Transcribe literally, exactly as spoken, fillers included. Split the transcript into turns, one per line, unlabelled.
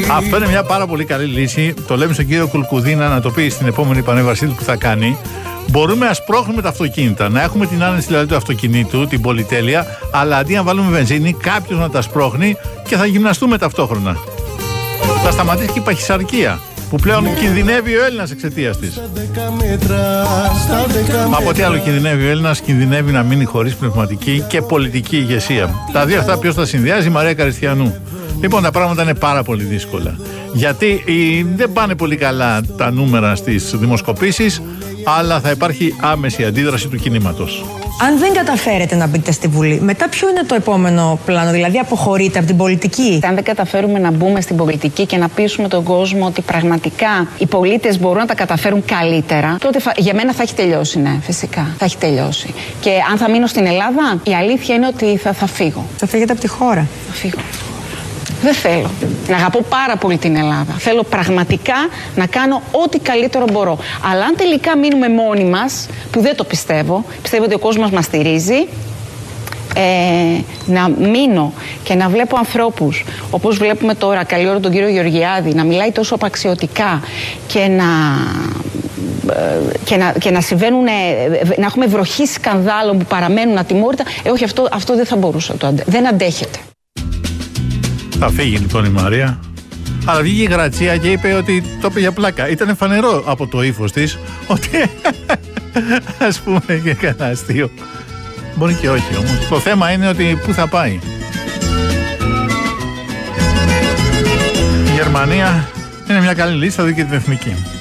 Αυτό είναι μια πάρα πολύ καλή λύση. Το λέμε στον κύριο Κουλκουδίνα να το πει στην επόμενη πανέβασή του που θα κάνει. Μπορούμε να σπρώχνουμε τα αυτοκίνητα, να έχουμε την άνεση δηλαδή του αυτοκινήτου, την πολυτέλεια, αλλά αντί να βάλουμε βενζίνη, κάποιος να τα σπρώχνει και θα γυμναστούμε ταυτόχρονα. Θα σταματήσει και η παχυσαρκία, που πλέον κινδυνεύει ο Έλληνας εξαιτίας της. Μα από τι άλλο κινδυνεύει ο Έλληνας? Κινδυνεύει να μείνει χωρίς πνευματική και πολιτική ηγεσία. Τα δύο αυτά ποιος τα συνδυάζει? Η Μαρία Καριστιανού. Λοιπόν, τα πράγματα είναι πάρα πολύ δύσκολα. Γιατί δεν πάνε πολύ καλά τα νούμερα στις δημοσκοπήσεις, αλλά θα υπάρχει άμεση αντίδραση του κινήματος.
Αν δεν καταφέρετε να μπείτε στη Βουλή, μετά ποιο είναι το επόμενο πλάνο? Δηλαδή αποχωρείτε από την πολιτική?
Αν δεν καταφέρουμε να μπούμε στην πολιτική και να πείσουμε τον κόσμο ότι πραγματικά οι πολίτες μπορούν να τα καταφέρουν καλύτερα, τότε για μένα θα έχει τελειώσει, ναι, φυσικά. Θα έχει τελειώσει. Και αν θα μείνω στην Ελλάδα, η αλήθεια είναι ότι θα, θα φύγω.
Θα φύγετε από τη χώρα?
Θα φύγω. Δεν θέλω. Να αγαπώ πάρα πολύ την Ελλάδα. Θέλω πραγματικά να κάνω ό,τι καλύτερο μπορώ. Αλλά αν τελικά μείνουμε μόνοι μας, που δεν το πιστεύω, πιστεύω ότι ο κόσμος μας στηρίζει, ε, να μείνω και να βλέπω ανθρώπους, όπως βλέπουμε τώρα, καλή ώρα τον κύριο Γεωργιάδη, να μιλάει τόσο απαξιωτικά και να... Και να, και να συμβαίνουν, να έχουμε βροχή σκανδάλων που παραμένουν ατιμόρυτα, ε, όχι, αυτό, αυτό δεν θα μπορούσα, το αντε, δεν αντέχεται.
Θα φύγει λοιπόν η Μαρία. Αλλά βγήκε η Γρατσία και είπε ότι το είπε για πλάκα. Ήταν φανερό από το ύφος της ότι ας πούμε και κανένα αστείο. Μπορεί και όχι όμως. Το θέμα είναι ότι πού θα πάει. Η Γερμανία είναι μια καλή λύση, θα δει και την εθνική.